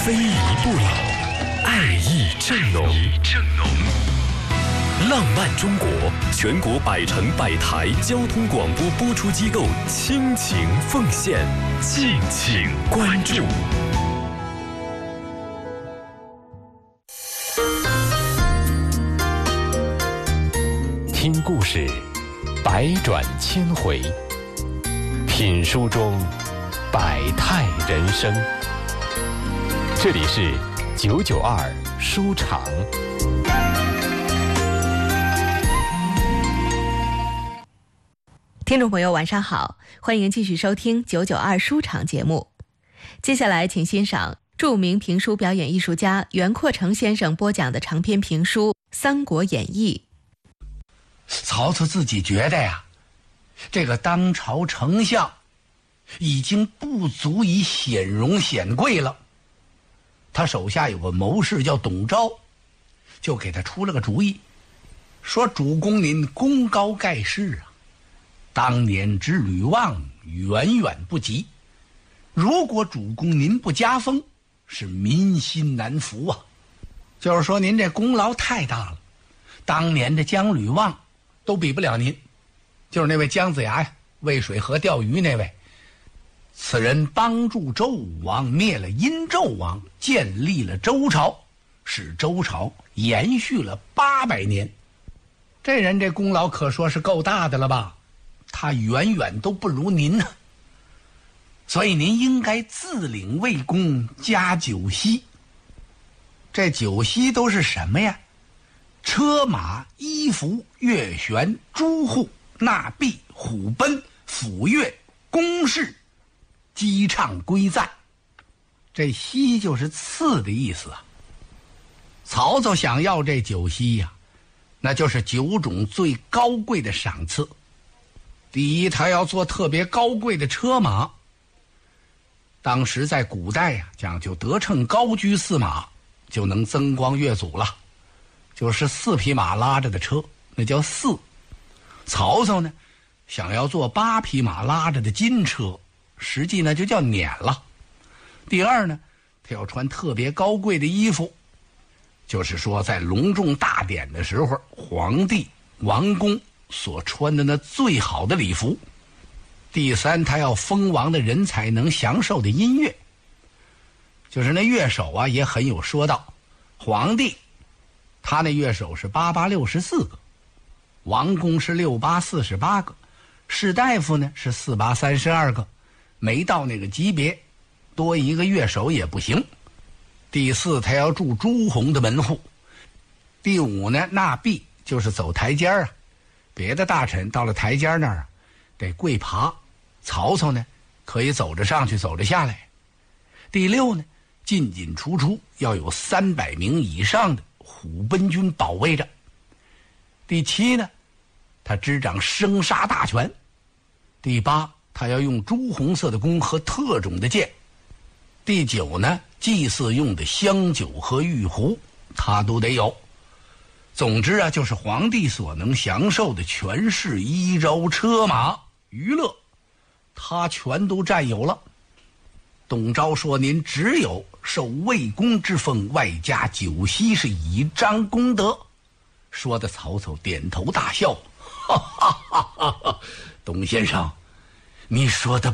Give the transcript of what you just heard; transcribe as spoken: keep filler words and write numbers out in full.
非遗不老，爱意正浓。浪漫中国全国百城百台交通广播播出机构倾情奉献，敬请关注。听故事，百转千回；品书中，百态人生。这里是九九二书场。 听众朋友晚上好，欢迎继续收听九九二书场节目。接下来请欣赏著名评书表演艺术家袁阔成先生播讲的长篇评书《三国演义》。 曹操自己觉得呀，这个当朝丞相已经不足以显荣显贵了。他手下有个谋士叫董昭，就给他出了个主意，说主公您功高盖世啊，当年之吕望远远不及，如果主公您不加封，是民心难服啊。就是说您这功劳太大了，当年的姜吕望都比不了您，就是那位姜子牙呀，渭水河钓鱼那位。此人帮助周武王灭了殷纣王，建立了周朝，使周朝延续了八百年。这人这功劳可说是够大的了吧，他远远都不如您呢。所以您应该自领魏公，加九锡。这九锡都是什么呀？车马、衣服、乐旋、诸户、纳币、虎贲、抚乐、公事、击唱、归赞。这锡就是赐的意思啊。曹操想要这九锡呀、啊，那就是九种最高贵的赏赐。第一，他要做特别高贵的车马。当时在古代呀、啊，讲究得乘高驹驷马，就能增光越祖了。就是四匹马拉着的车，那叫驷。曹操呢，想要做八匹马拉着的金车，实际呢就叫辇了。第二呢，他要穿特别高贵的衣服，就是说在隆重大典的时候，皇帝王公所穿的那最好的礼服。第三，他要封王的人才能享受的音乐，就是那乐手啊也很有说道。皇帝他那乐手是八八六十四个，王公是六八四十八个，士大夫呢是四八三十二个，没到那个级别，多一个乐手也不行。第四，他要住朱红的门户。第五呢，纳币就是走台阶啊，别的大臣到了台阶那儿啊，得跪爬，曹操呢可以走着上去，走着下来。第六呢，进进出出要有三百名以上的虎贲军保卫着。第七呢，他执掌生杀大权。第八，他要用朱红色的弓和特种的箭。第九呢，祭祀用的香酒和玉壶他都得有。总之啊，就是皇帝所能享受的权势、衣着、车马、娱乐，他全都占有了。董昭说，您只有受魏公之封，外加九锡，是以彰功德。说的曹操点头大笑，哈哈哈哈哈！董先生，你说的